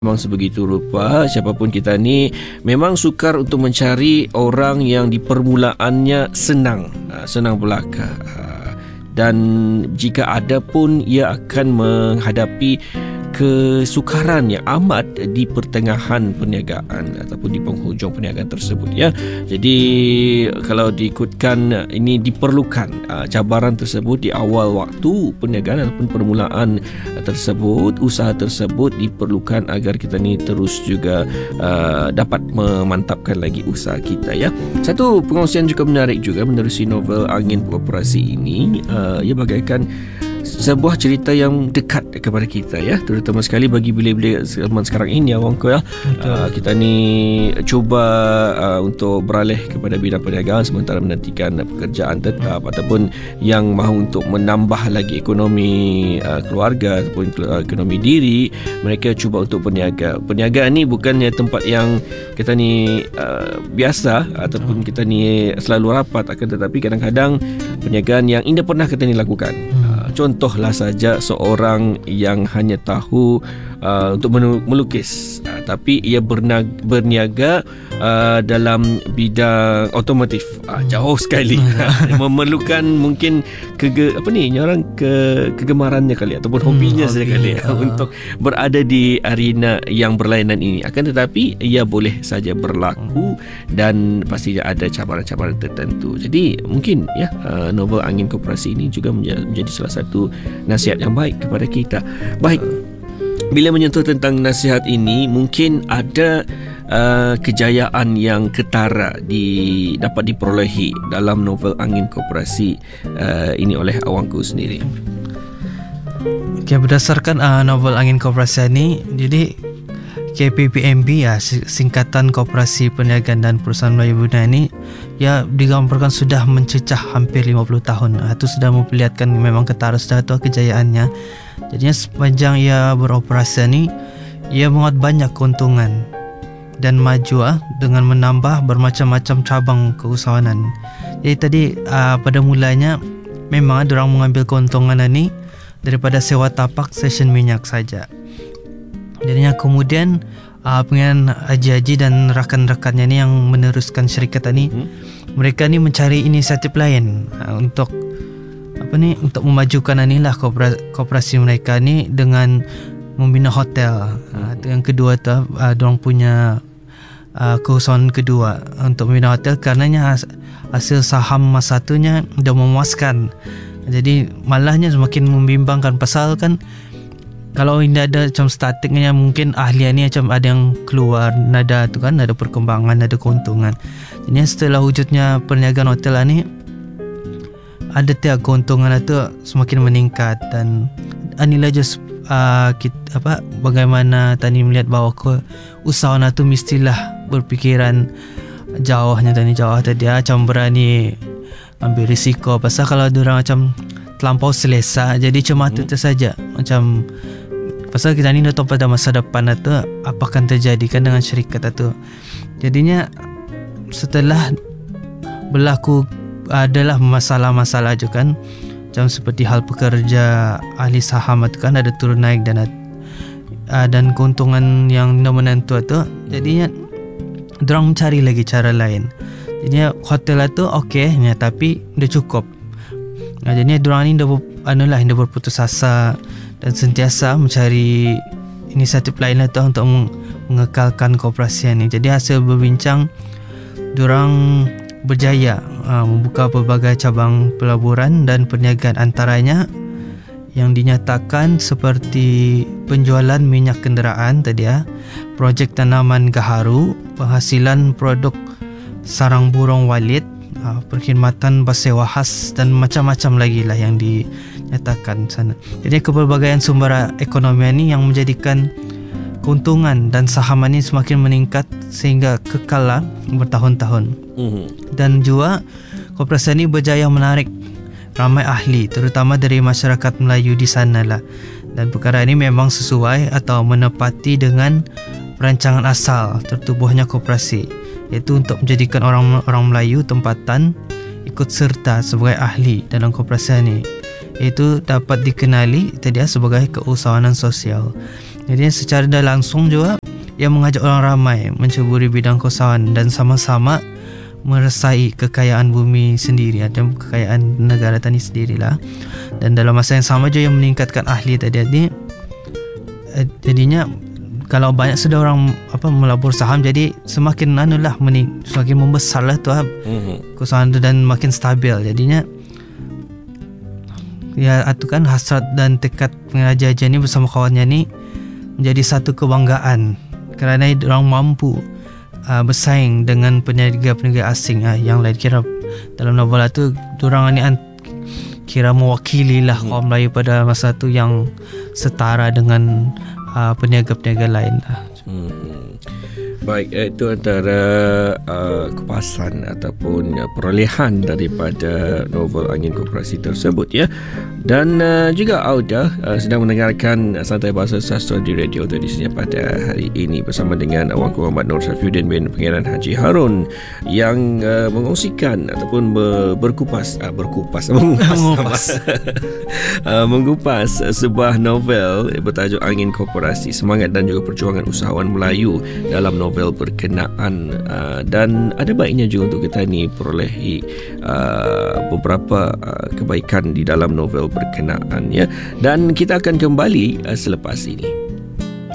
Memang sebegitu rupa siapapun kita ni memang sukar untuk mencari orang yang di permulaannya senang belaka, dan jika ada pun ia akan menghadapi kesukaran yang amat di pertengahan perniagaan ataupun di penghujung perniagaan tersebut, ya. Jadi kalau diikutkan, ini diperlukan cabaran tersebut di awal waktu perniagaan ataupun permulaan tersebut, usaha tersebut diperlukan agar kita ni terus juga dapat memantapkan lagi usaha kita, ya. Satu pengongsian juga menarik juga menerusi novel Angin Koperasi ini, ia bagaikan sebuah cerita yang dekat kepada kita, ya, terutama sekali bagi bilik-bilik zaman sekarang ini, awangku, ya. Kita ni cuba untuk beralih kepada bidang perniagaan sementara menantikan pekerjaan tetap ataupun yang mahu untuk menambah lagi ekonomi keluarga ataupun ekonomi diri. Mereka cuba untuk berniaga. Perniagaan ni bukannya tempat yang kita ni biasa ataupun kita ni selalu rapat, akan tetapi kadang-kadang perniagaan yang tidak pernah kita ni lakukan. Contohlah saja seorang yang hanya tahu untuk melukis, tapi ia berniaga dalam bidang otomotif. Jauh sekali. Memerlukan mungkin kegemarannya kali ataupun hobinya sekali untuk berada di arena yang berlainan ini. Akan tetapi ia boleh saja berlaku dan pastinya ada cabaran-cabaran tertentu. Jadi mungkin, ya, novel Angin Koperasi ini juga menjadi salah satu nasihat yang baik kepada kita. Baik, bila menyentuh tentang nasihat ini, mungkin ada kejayaan yang ketara dapat diperolehi dalam novel Angin Koperasi ini oleh awangku sendiri. Okay, berdasarkan novel Angin Koperasi ini, jadi KPPMB, ya, singkatan Koperasi Perniagaan dan Perusahaan Melayu Brunei ini, ya, digambarkan sudah mencecah hampir 50 tahun. Itu sudah memperlihatkan memang ketara sudah tu kejayaannya. Jadinya sepanjang ia beroperasi ni, ia menguat banyak keuntungan dan maju dengan menambah bermacam-macam cabang keusahawanan. Jadi tadi pada mulanya memang diorang mengambil keuntungan ni daripada sewa tapak stesen minyak saja. Jadinya kemudian pengen Haji-Haji dan rakan-rakannya ni yang meneruskan syarikat ni, mereka ni mencari inisiatif lain untuk untuk memajukan koperasi mereka ni dengan membina hotel. Yang kedua tu diorang punya keusahawan kedua untuk membina hotel, karenanya hasil saham masa tunya dah memuaskan. Jadi malahnya semakin membimbangkan, pasal kan kalau ini ada macam startingnya, mungkin ahli ni macam ada yang keluar, ada tu kan, ada perkembangan, ada keuntungan. Jadi setelah wujudnya perniagaan hotel ni, ada tiap keuntungan itu semakin meningkat. Dan inilah just bagaimana tadi melihat bahawa usahawan itu mestilah berpikiran jauhnya tadi, macam berani ambil risiko. Pasal kalau diorang macam terlampau selesa, jadi cuma itu saja, macam pasal kita ni dah tahu pada masa depan itu apa akan terjadi kan dengan syarikat itu. Jadinya setelah berlaku adalah masalah-masalah juga kan, macam seperti hal pekerja ahli saham itu kan ada turun naik dan keuntungan yang tidak menentu itu. Jadinya diorang mencari lagi cara lain. Jadinya hotel itu okey, ya, tapi dah cukup. Jadinya diorang ni dah berputus asa dan sentiasa mencari inisiatif lain untuk mengekalkan koperasi ini. Jadi hasil berbincang, diorang berjaya membuka berbagai cabang pelaburan dan perniagaan, antaranya yang dinyatakan seperti penjualan minyak kenderaan tadi, projek tanaman gaharu, penghasilan produk sarang burung walit, perkhidmatan bersewa khas dan macam-macam lagi lah yang dinyatakan sana. Jadi keberbagai sumber ekonomi ini yang menjadikan keuntungan dan saham ini semakin meningkat sehingga kekal lah bertahun-tahun. Dan juga koperasi ini berjaya menarik ramai ahli, terutama dari masyarakat Melayu di sana lah. Dan perkara ini memang sesuai atau menepati dengan perancangan asal tertubuhnya koperasi, iaitu untuk menjadikan orang Melayu tempatan ikut serta sebagai ahli dalam koperasi ini. Itu dapat dikenali tadi sebagai keusahawanan sosial. Jadi secara dah langsung juga ia mengajak orang ramai menceburi bidang keusahawan dan sama-sama merasai kekayaan bumi sendiri atau kekayaan negara tadi sendirilah. Dan dalam masa yang sama juga yang meningkatkan ahli tadi. Jadinya kalau banyak sudah orang melabur saham, jadi semakin semakin membesarlah tu keusahawan tu dan makin stabil. Jadinya ya itu kan hasrat dan tekad pengraja ni bersama kawannya ni menjadi satu kebanggaan kerana orang mampu bersaing dengan peniaga-peniaga asing yang lain. Kira dalam novel tu diorang ni kira mewakili lah kaum Melayu pada masa tu yang setara dengan peniaga-peniaga lain lah. Baik, itu antara kupasan ataupun perolehan daripada novel Angin Koperasi tersebut ya. Dan juga Auda sedang mendengarkan Santai Bahasa Sastra di radio tradisinya pada hari ini bersama dengan Awangku Muhammad Nur Syafiuddin bin Pangeran Haji Harun yang mengongsikan ataupun mengupas sebuah novel bertajuk Angin Koperasi, semangat dan juga perjuangan usahawan Melayu dalam novel berkenaan. Dan ada baiknya juga untuk kita ni perolehi beberapa kebaikan di dalam novel berkenaan ya. Dan kita akan kembali selepas ini.